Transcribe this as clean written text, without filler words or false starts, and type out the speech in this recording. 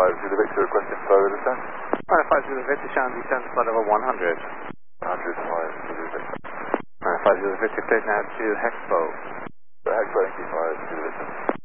Zulu Victor requesting further descent. 5 Zulu Victor, showing descent flight level 100. 100, 5 Zulu Victor. 5 Zulu Victor, cleared now to Hexpo. The Hexpo, 5 Zulu Victor.